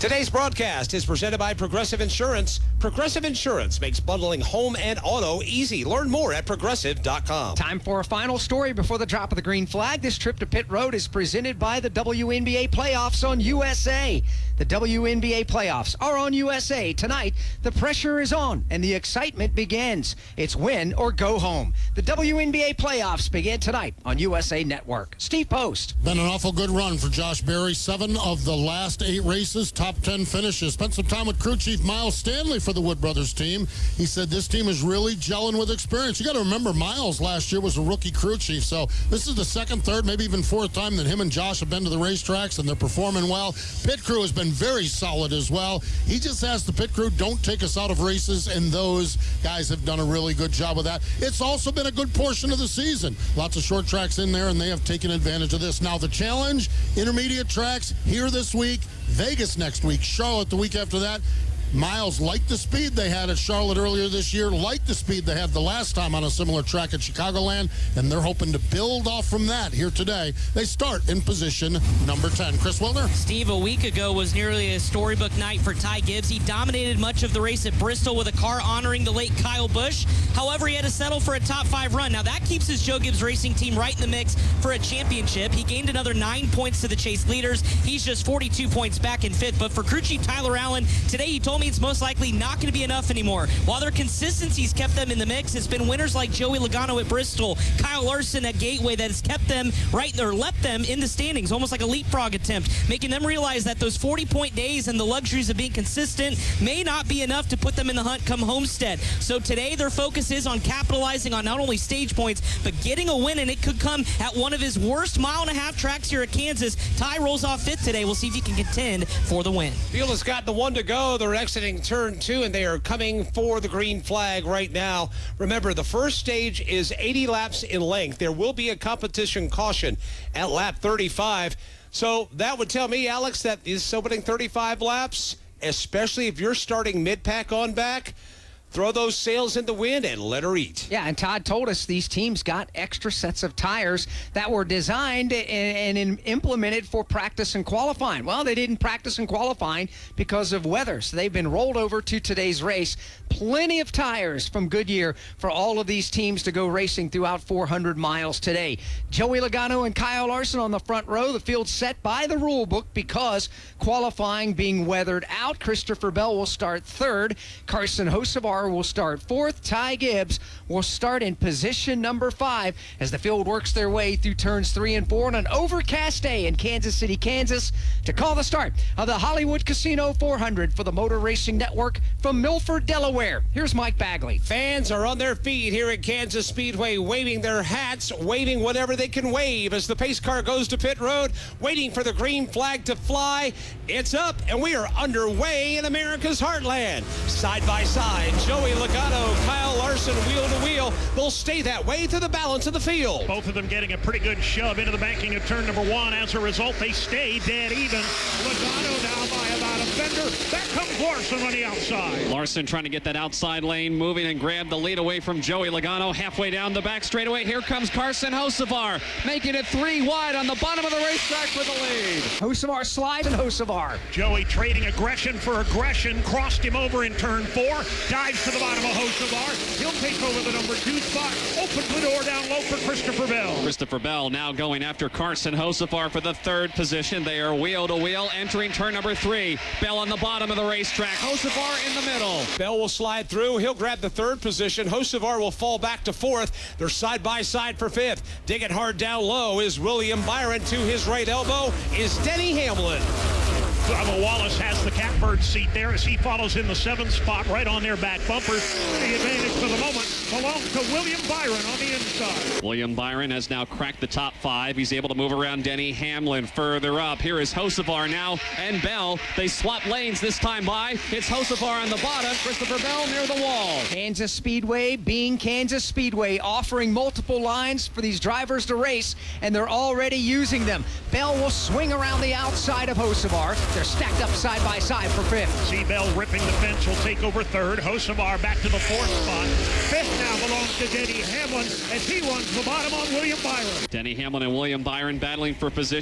Today's broadcast is presented by Progressive Insurance. Progressive Insurance makes bundling home and auto easy. Learn more at progressive.com. Time for a final story before the drop of the green flag. This trip to pit road is presented by the WNBA playoffs on USA. The WNBA playoffs are on USA. Tonight, the pressure is on and the excitement begins. It's win or go home. The WNBA playoffs begin tonight on USA Network. Steve Post. Been an awful good run for Josh Berry. 7 of the last 8 races, top 10 finishes. Spent some time with crew chief Miles Stanley for the Wood Brothers team. He said this team is really gelling with experience. You got to remember, Miles last year was a rookie crew chief, so this is the second, third, maybe even fourth time that him and Josh have been to the racetracks, and they're performing well. Pit crew has been very solid as well. He just asked the pit crew, don't take us out of races, and those guys have done a really good job of that. It's also been a good portion of the season. Lots of short tracks in there, and they have taken advantage of this. Now the challenge, intermediate tracks here this week, Vegas next week, Charlotte the week after that. Miles liked the speed they had at Charlotte earlier this year, liked the speed they had the last time on a similar track at Chicagoland, and they're hoping to build off from that here today. They start in position number 10. Chris Wilner. Steve, a week ago was nearly a storybook night for Ty Gibbs. He dominated much of the race at Bristol with a car honoring the late Kyle Busch. However, he had to settle for a top 5 run. Now, that keeps his Joe Gibbs Racing team right in the mix for a championship. He gained another 9 points to the chase leaders. He's just 42 points back in 5th. But for crew chief Tyler Allen, today he told me it's most likely not going to be enough anymore. While their consistency's kept them in the mix, it's been winners like Joey Logano at Bristol, Kyle Larson at Gateway that has kept them right, or left them in the standings, almost like a leapfrog attempt, making them realize that those 40-point days and the luxuries of being consistent may not be enough to put them in the hunt come Homestead. So today their focus is on capitalizing on not only stage points, but getting a win, and it could come at one of his worst mile-and-a-half tracks here at Kansas. Ty rolls off 5th today. We'll see if he can contend for the win. Field has got the 1 to go. They're exiting turn 2, and they are coming for the green flag right now. Remember, the first stage is 80 laps in length. There will be a competition caution at lap 35. So that would tell me, Alex, that this opening 35 laps, especially if you're starting mid-pack on back, throw those sails in the wind and let her eat. Yeah, and Todd told us these teams got extra sets of tires that were designed and implemented for practice and qualifying. Well, they didn't practice and qualifying because of weather, so they've been rolled over to today's race. Plenty of tires from Goodyear for all of these teams to go racing throughout 400 miles today. Joey Logano and Kyle Larson on the front row. The field set by the rule book because qualifying being weathered out. Christopher Bell will start 3rd. Carson Hocevar will start 4th. Ty Gibbs will start in position number 5 as the field works their way through turns 3 and 4 on an overcast day in Kansas City, Kansas, to call the start of the Hollywood Casino 400 for the Motor Racing Network from Milford, Delaware. Here's Mike Bagley. Fans are on their feet here at Kansas Speedway, waving their hats, waving whatever they can wave as the pace car goes to pit road, waiting for the green flag to fly. It's up, and we are underway in America's heartland. Side by side, Joey Logano, Kyle Larson, wheel to wheel. They'll stay that way through the balance of the field. Both of them getting a pretty good shove into the banking of turn number 1. As a result, they stay dead even. Logano now by about a fender. Back comes Larson on the outside. Larson trying to get that outside lane moving and grab the lead away from Joey Logano. Halfway down the back straightaway, here comes Carson Hocevar, making it 3 wide on the bottom of the racetrack for the lead. Hocevar slides and Hocevar. Joey trading aggression for aggression. Crossed him over in turn 4. Dives to the bottom of Hocevar. He'll take over the number 2 spot. Opens the door down low for Christopher Bell. Christopher Bell now going after Carson Hocevar for the 3rd position. They are wheel to wheel entering turn number 3. Bell on the bottom of the racetrack. Hocevar in the middle. Bell will slide through. He'll grab the 3rd position. Hocevar will fall back to 4th. They're side by side for 5th. Digging hard down low is William Byron. To his right elbow is Denny Hamlin. Bubba Wallace has the catbird seat there as he follows in the 7th spot right on their back bumpers. The advantage for the moment belongs to William Byron on the inside. William Byron has now cracked the top 5. He's able to move around Denny Hamlin further up. Here is Hocevar now and Bell. They swap lanes this time by. It's Hocevar on the bottom. Christopher Bell near the wall. Kansas Speedway being Kansas Speedway, offering multiple lines for these drivers to race, and they're already using them. Bell will swing around the outside of Hocevar. They're stacked up side by side for 5th. See Bell ripping the fence will take over 3rd. Hocevar back to the 4th spot. 5th now belongs to Denny Hamlin as he runs the bottom on William Byron. Denny Hamlin and William Byron battling for position.